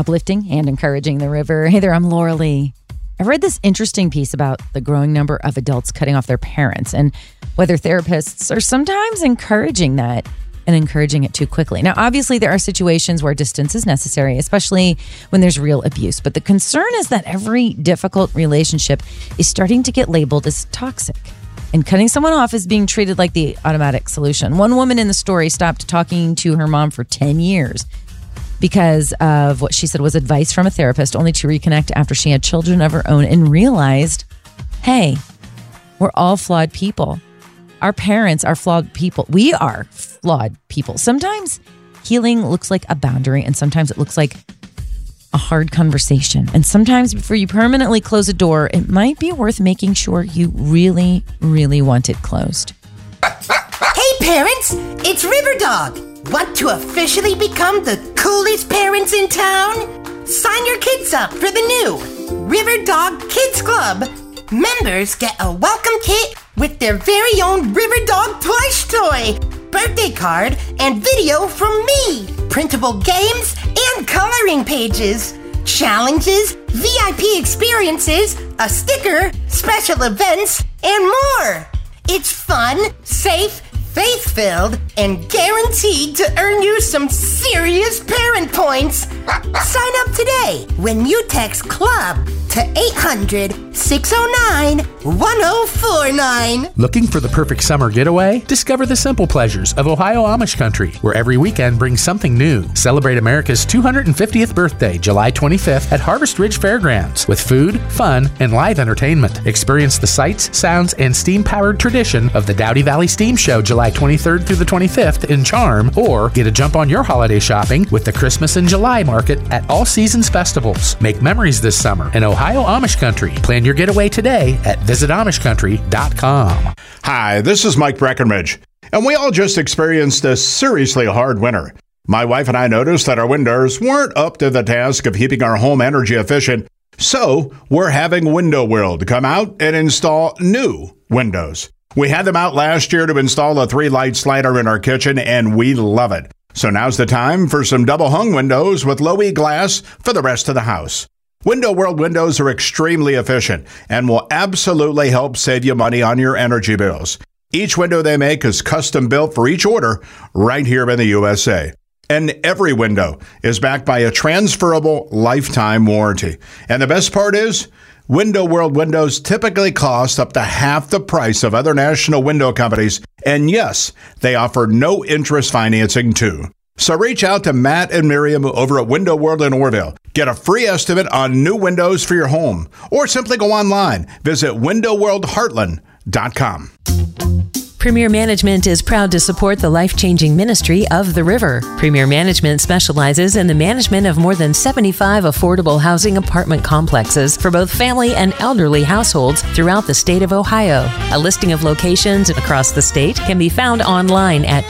uplifting and encouraging the river. Hey there, I'm Laura Lee. I read this interesting piece about the growing number of adults cutting off their parents and whether therapists are sometimes encouraging that and encouraging it too quickly. Now, obviously, there are situations where distance is necessary, especially when there's real abuse. But the concern is that every difficult relationship is starting to get labeled as toxic. And cutting someone off is being treated like the automatic solution. One woman in the story stopped talking to her mom for 10 years because of what she said was advice from a therapist, only to reconnect after she had children of her own and realized, hey, we're all flawed people. Our parents are flawed people. We are flawed people. Sometimes healing looks like a boundary, and sometimes it looks like a hard conversation. And sometimes before you permanently close a door, it might be worth making sure you really, really want it closed. Hey parents, it's River Dog. Want to officially become the coolest parents in town? Sign your kids up for the new River Dog Kids Club. Members get a welcome kit with their very own River Dog plush toy, birthday card, and video from me, printable games, and coloring pages, challenges, VIP experiences, a sticker, special events, and more. It's fun, safe, faith-filled, and guaranteed to earn you some serious parent points. Sign up today when you text CLUB to 800-609-1049. Looking for the perfect summer getaway? Discover the simple pleasures of Ohio Amish country, where every weekend brings something new. Celebrate America's 250th birthday, July 25th at Harvest Ridge Fairgrounds with food, fun, and live entertainment. Experience the sights, sounds, and steam-powered tradition of the Dowdy Valley Steam Show, July 23rd through the 25th in Charm, or get a jump on your holiday shopping with the Christmas in July market at All Seasons Festivals. Make memories this summer in Ohio Amish country. Plan your getaway today at visitamishcountry.com. Hi, this is Mike Breckenridge, and we all just experienced a seriously hard winter. My wife and I noticed that our windows weren't up to the task of keeping our home energy efficient, so we're having Window World come out and install new windows. We had them out last year to install a 3-light slider in our kitchen, and we love it. So now's the time for some double-hung windows with low-E glass for the rest of the house. Window World windows are extremely efficient and will absolutely help save you money on your energy bills. Each window they make is custom built for each order right here in the USA. And every window is backed by a transferable lifetime warranty. And the best part is, Window World windows typically cost up to half the price of other national window companies. And yes, they offer no interest financing too. So reach out to Matt and Miriam over at Window World in Orville. Get a free estimate on new windows for your home. Or simply go online. Visit windowworldheartland.com. Premier Management is proud to support the life-changing ministry of the River. Premier Management specializes in the management of more than 75 affordable housing apartment complexes for both family and elderly households throughout the state of Ohio. A listing of locations across the state can be found online at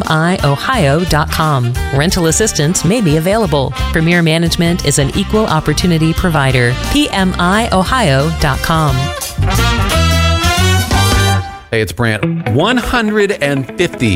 pmiohio.com. Rental assistance may be available. Premier Management is an equal opportunity provider. pmiohio.com. Hey, it's Brant. 150.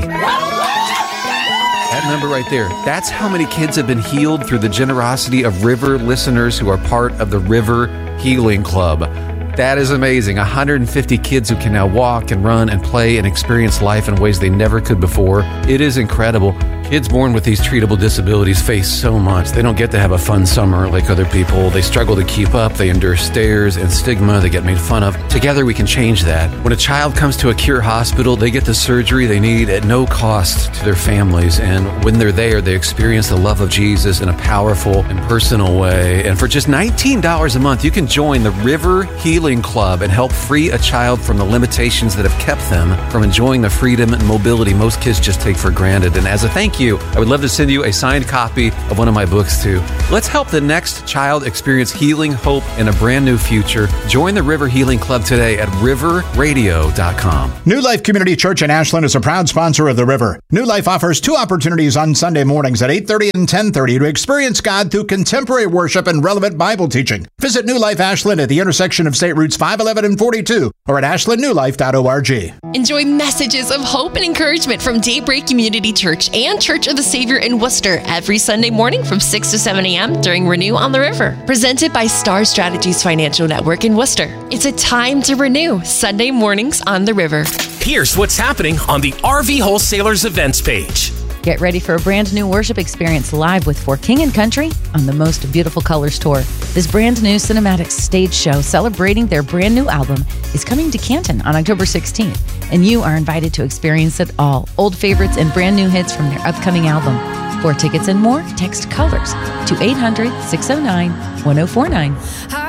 That number right there. That's how many kids have been healed through the generosity of River listeners who are part of the River Healing Club. That is amazing. 150 kids who can now walk and run and play and experience life in ways they never could before. It is incredible. Kids born with these treatable disabilities face so much. They don't get to have a fun summer like other people. They struggle to keep up. They endure stares and stigma. They get made fun of. Together we can change that. When a child comes to a Cure hospital, they get the surgery they need at no cost to their families. And when they're there, they experience the love of Jesus in a powerful and personal way. And for just $19 a month, you can join the River Healing Club and help free a child from the limitations that have kept them from enjoying the freedom and mobility most kids just take for granted. And as a thank you, I would love to send you a signed copy of one of my books too. Let's help the next child experience healing, hope, and a brand new future. Join the River Healing Club today at riverradio.com. New Life Community Church in Ashland is a proud sponsor of the River. New Life offers 2 opportunities on Sunday mornings at 8:30 and 10:30 to experience God through contemporary worship and relevant Bible teaching. Visit New Life Ashland at the intersection of State State Routes 511 and 42 or at ashlandnewlife.org. Enjoy messages of hope and encouragement from Daybreak Community Church and Church of the Savior in Worcester every Sunday morning from 6 to 7 a.m. during Renew on the River. Presented by Star Strategies Financial Network in Worcester. It's a time to renew, Sunday mornings on the river. Here's what's happening on the RV Wholesalers events page. Get ready for a brand new worship experience live with For King and Country on the Most Beautiful Colors Tour. This brand new cinematic stage show celebrating their brand new album is coming to Canton on October 16th, and you are invited to experience it all. Old favorites and brand new hits from their upcoming album. For tickets and more, text COLORS to 800-609-1049.